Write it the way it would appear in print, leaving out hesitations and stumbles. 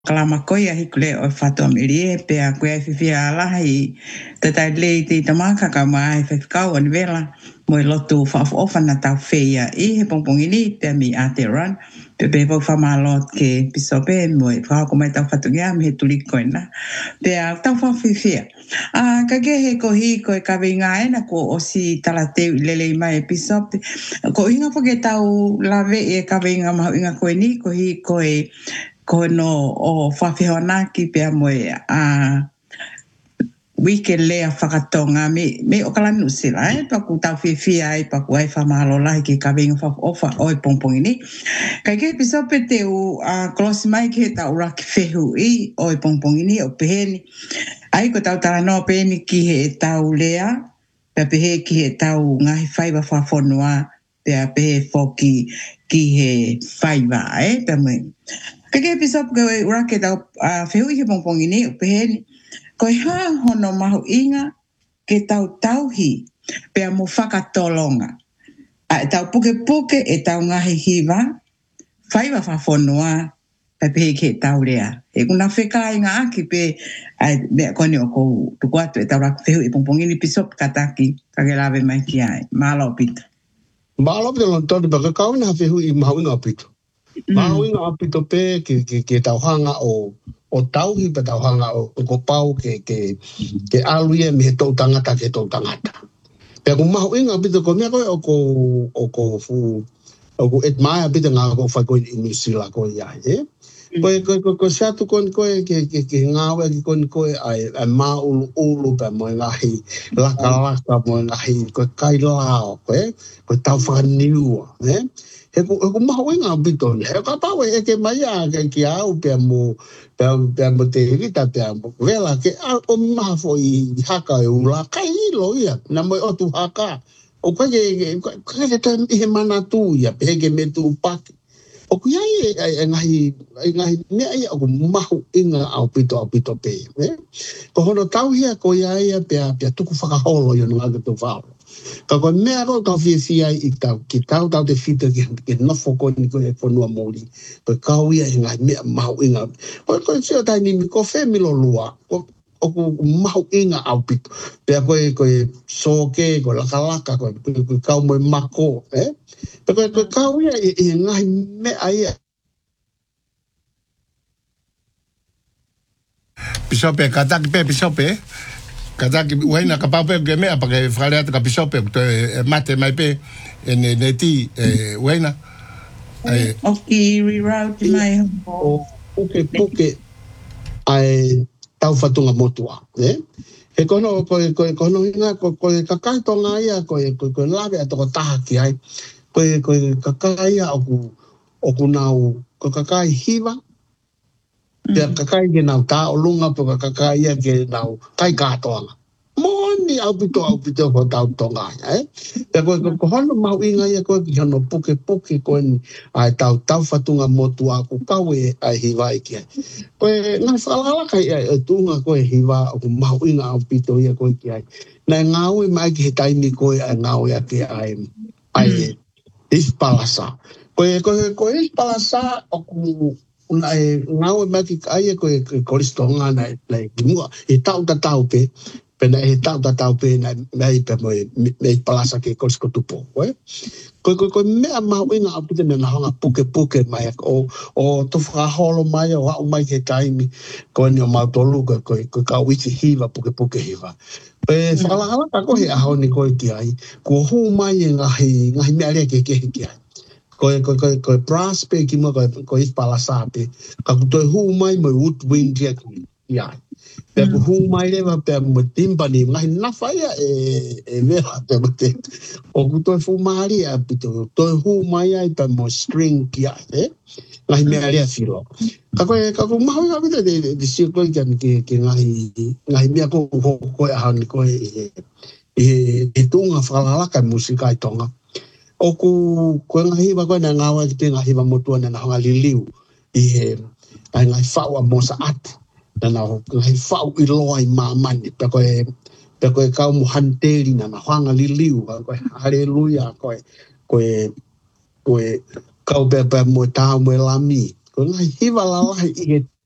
kalama koia hikule o fato milie pe a koe fifia lahi tata lei te tamaka ka mai fefkau an vela mo lotu fa ofa na tau feia I he pongpongini pe mi a te ran pe pe po fa malot ke pisope mo fa ko mai tau fatu ngam he tuli koina pe a tau fa fifia a ka ke he ko hi ko ka vinga ena ko o si tala te lele mai pisope ko inga po ke tau lave e ka vinga ma inga ko ni ko hi ko e kono o whawhihona ki pia moe a weekend lea whakatonga me o kalanu sila paku tau whiwhia paku ai whamahalo lahi ki ka vinga whaofa oi pongpongi ni kai ke pisope te u klosi mai ki tau raki whehu I oi pongpongi ni o peheni ai ko tau tala no peheni ki he tau lea pe pehe ki he tau ngahi whaiva whafonua pe pehe foki ki he whaiva pe moe Kake pisop ko ura ke tau whehu I ke pongpongi ni o peheni. Ko ha hono mahu inga ke tau tauhi pea mo whakatolonga. A tau puke puke e tau ngahi hiva, whaiva whafonua pe pehe ke tau rea. E kuna wheka inga aki pe mea kone o kou tuku atu e tau raku whehu I pongpongi ni pisop kataki kake lawe mai ki ai. Mahalo pita. Mahalo pita lon tonu baka kauna whehu I mahu inga pito. Mahu inga apito pe ke tauhanga o tauhi pe tauhanga o kopau ke aluia me he tau tangata ke tau tangata. Pe aku mahu inga apito ko mea koe o ko admire apito ngā ko whai koe New Zealand koe iai, Ko siatu koe ke ngawe ki koe ai mā ulu pe mo ngahi laka mo ngahi koe kai lao koe tau whakaniua, He ko mahu inga pito he ka pawe he ke maia ke au pe mo te rita pe mo vela ke o maha fo I haka e ula kai ilo ia na mo o tu haka o ka ke te he mana tu ia pe ke me tu paki o ku ai ngahi ne ai o mahu inga au pito pe ko hono tau hia ko ia pe tuku whakaholo yo nga ke tu whao ka koe mea koe ka whiwhia I tau ki tau te whita ke nofo koe ni koe e whanua mōri koe kau ia ngai mea mahu inga koe sio tai nimi ko whemilo lua o ku mahu inga au pito pea koe soke koe lakalaka koe kau moe mako pe koe kau ia ngai mea ia Pisope kataki pe pisope Kataki uhaina ka pape ke mea pake whakarea te ka pisope mate mai pe ne ti uhaina. Oki reroute mai o puke ai tau whatunga motua. He kono inga koe kakai tonga ia koe lawe a toko taha ki ai. Koe kakai ia oku nau koe kakai hiva. Pea kakai ke nau tā o lunga po kakai ia ke nau kai kātoanga. Moni au pito ko tau tonga ia. Pea koe hono mau inga ia koe ki hono puke koe ni ai tau whatunga motua ku kau ai hiva iki ai. Koe ngā whalalaka ia e tunga koe hiva o ku mau inga au pito ia koe ki ai. Nai ngau mai ki he taimi koe ai ngau ia ki ai ispalasa. Koe ispalasa o ku ngau mai ki ai koe koristonga nai kimua. He tau pe pena he tau pe nai pe me palasa ke koriskotupo. Koe mea mau inga apite na hanga puke mai o to whakaholo mai o hau mai ke taimi koe ni o mautolu koe kau iti hiva puke hiva. Pe whakalaka koe he aho ni koe ki ai kua huu mai e ngahi mea rea ke kehi ki ai. Koe brass pe ki mua koe ispalasa pe ka kutoi huu mai mo woodwind kia ki ai. Pea ku huu mai lewa pea mo timpani ngahi nawhaia e vela te mate. O ku toi fu maari a pito. Toi huu mai ai pea mo string ki ai. Ngahi mea rea whiro. Ka koe mahu nga pita de sio koe ke ngahi mea koe ahani koe e tunga whakalaka musika i tonga. O koe ngahi wa koe na ngawa ki te ngahi wa motua na hanga liliu i he ngahi whaua mosa atu. Na ngai whau I loa I mamani. Pea koe kau muhanteri na hanga liliu. Koe haleluia. Koe kau pea mo tau mo lami. Koe ngai hiwa lalahi I he